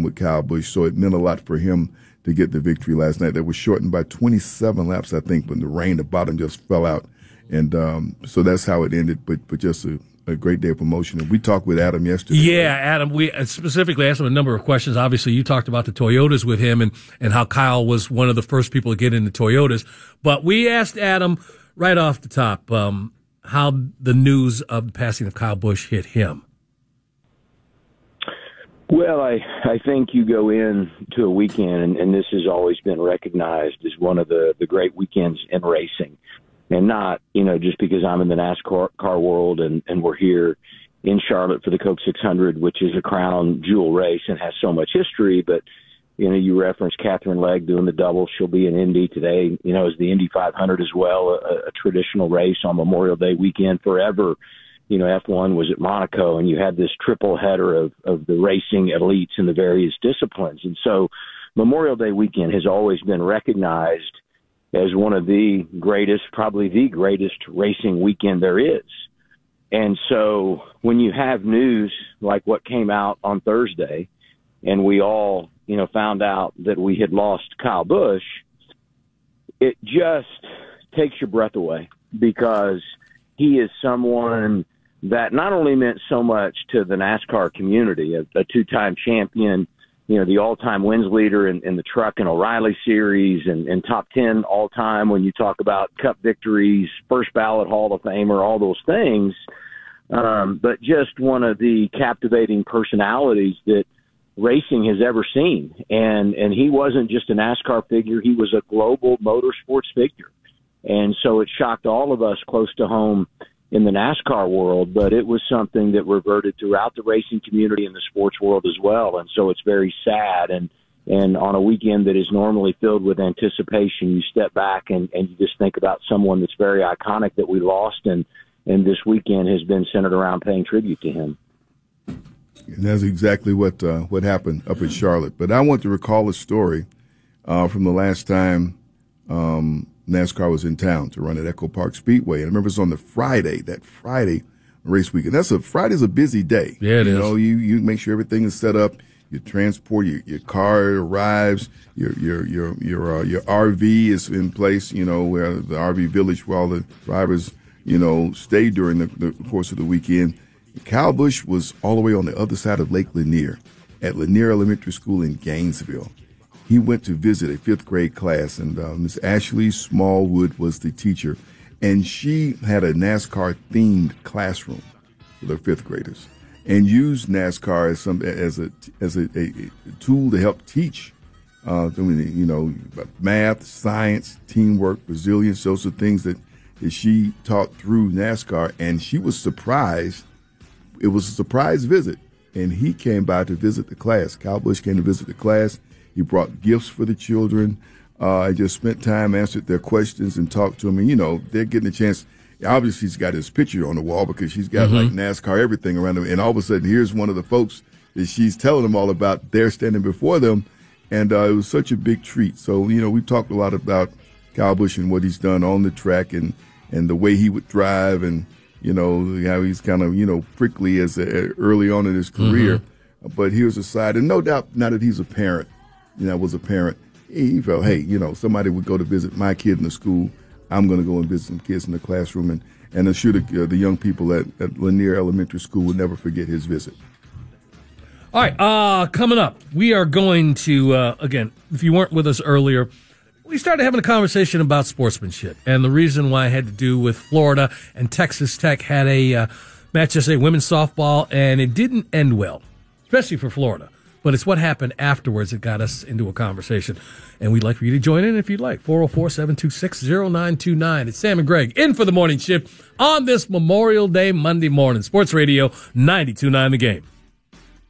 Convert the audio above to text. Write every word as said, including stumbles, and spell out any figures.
racing with Kyle Busch, so it meant a lot for him to get the victory last night. That was shortened by twenty-seven laps, I think, when the rain, the bottom just fell out. And um, so that's how it ended, but, but just a, a great day of promotion. And we talked with Adam yesterday. Yeah, right? Adam, we specifically asked him a number of questions. Obviously, you talked about the Toyotas with him and, and how Kyle was one of the first people to get into Toyotas. But we asked Adam right off the top um, how the news of the passing of Kyle Busch hit him. Well, I, I think you go in to a weekend, and, and this has always been recognized as one of the, the great weekends in racing. And not, you know, just because I'm in the NASCAR car world and, and we're here in Charlotte for the Coke six hundred, which is a crown jewel race and has so much history. But, you know, you referenced Catherine Legg doing the double. She'll be in Indy today, you know, as the Indy five hundred as well, a, a traditional race on Memorial Day weekend forever. You know, F one was at Monaco, and you had this triple header of, of the racing elites in the various disciplines. And so Memorial Day weekend has always been recognized as one of the greatest, probably the greatest racing weekend there is. And so when you have news like what came out on Thursday, and we all, you know, found out that we had lost Kyle Busch, it just takes your breath away, because he is someone that not only meant so much to the NASCAR community, a, a two-time champion, you know, the all-time wins leader in, in the Truck and O'Reilly series, and, and top ten all-time when you talk about Cup victories, first ballot Hall of Famer, all those things, um, but just one of the captivating personalities that racing has ever seen. And, and he wasn't just a NASCAR figure, he was a global motorsports figure. And so it shocked all of us close to home in the NASCAR world, but it was something that reverted throughout the racing community and the sports world as well. And so it's very sad. And, and on a weekend that is normally filled with anticipation, you step back and, and you just think about someone that's very iconic that we lost. And, and this weekend has been centered around paying tribute to him. And that's exactly what, uh, what happened up in Charlotte. But I want to recall a story, uh, from the last time, um, NASCAR was in town to run at Echo Park Speedway. And I remember it was on the Friday, that Friday race weekend. That's a Friday's a busy day. Yeah, it you is. know, you, you make sure everything is set up. You transport your, your car arrives. Your your your your uh, your R V is in place. You know, where the R V village where all the drivers, you know, stay during the, the course of the weekend. Kyle Busch was all the way on the other side of Lake Lanier at Lanier Elementary School in Gainesville. He went to visit a fifth grade class, and uh, Miss Ashley Smallwood was the teacher, and she had a NASCAR-themed classroom for the fifth graders, and used NASCAR as some as a as a, a, a tool to help teach, uh, you know, math, science, teamwork, resilience. Those are things that, that she taught through NASCAR, and she was surprised. It was a surprise visit, and he came by to visit the class. Kyle Busch came to visit the class. He brought gifts for the children. Uh, I just spent time, answered their questions, and talked to them. And, you know, they're getting a chance. Obviously, he's got his picture on the wall because she's got, mm-hmm. like, NASCAR everything around him. And all of a sudden, here's one of the folks that she's telling them all about. They're standing before them. And uh, it was such a big treat. So, you know, we talked a lot about Kyle Busch and what he's done on the track, and, and the way he would drive, and, you know, how he's kind of, you know, prickly as a, early on in his career. Mm-hmm. But here's a side. And no doubt, now that he's a parent, you know, was a parent, he felt, hey, you know, somebody would go to visit my kid in the school. I'm going to go and visit some kids in the classroom. And, and I'm sure the, uh, the young people at, at Lanier Elementary School will never forget his visit. All right, uh, coming up, we are going to, uh, again, if you weren't with us earlier, we started having a conversation about sportsmanship. And the reason why it had to do with Florida and Texas Tech had a uh, match yesterday, women's softball, and it didn't end well, especially for Florida. But it's what happened afterwards that got us into a conversation. And we'd like for you to join in if you'd like. four oh four, seven two six, oh nine two nine. It's Sam and Greg in for the morning shift on this Memorial Day Monday morning. Sports Radio ninety-two point nine The Game.